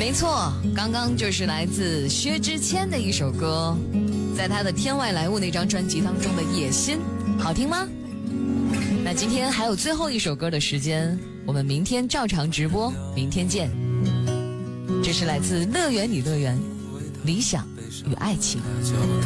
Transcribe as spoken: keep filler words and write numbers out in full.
没错，刚刚就是来自薛之谦的一首歌，在他的《天外来物》那张专辑当中的《野心》，好听吗？那今天还有最后一首歌的时间，我们明天照常直播，明天见。这是来自乐园里乐园，理想与爱情。